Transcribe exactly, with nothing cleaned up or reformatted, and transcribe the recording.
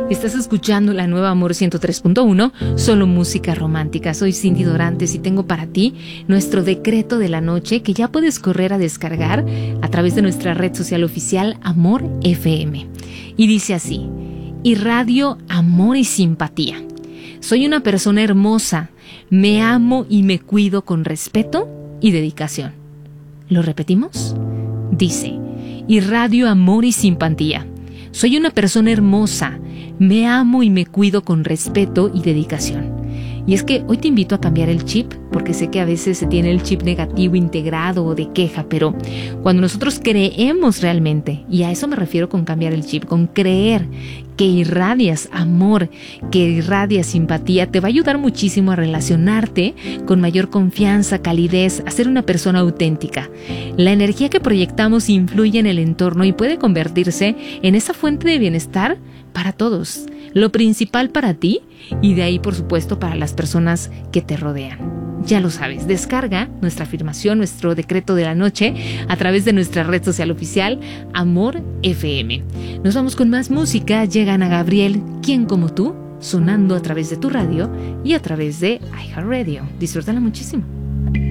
Estás escuchando la nueva Amor ciento tres punto uno, solo música romántica. Soy Cindy Dorantes y tengo para ti nuestro decreto de la noche que ya puedes correr a descargar a través de nuestra red social oficial Amor F M. Y dice así: irradio amor y simpatía. Soy una persona hermosa, me amo y me cuido con respeto y dedicación. ¿Lo repetimos? Dice: irradio amor y simpatía. Soy una persona hermosa, me amo y me cuido con respeto y dedicación. Y es que hoy te invito a cambiar el chip, porque sé que a veces se tiene el chip negativo integrado o de queja, pero cuando nosotros creemos realmente, y a eso me refiero con cambiar el chip, con creer que irradias amor, que irradias simpatía, te va a ayudar muchísimo a relacionarte con mayor confianza, calidez, a ser una persona auténtica. La energía que proyectamos influye en el entorno y puede convertirse en esa fuente de bienestar para todos. Lo principal para ti y de ahí, por supuesto, para las personas que te rodean. Ya lo sabes, descarga nuestra afirmación, nuestro decreto de la noche a través de nuestra red social oficial Amor F M. Nos vamos con más música. Llega Ana Gabriel, ¿Quién como tú?, sonando a través de tu radio y a través de iHeartRadio. Disfrútala muchísimo.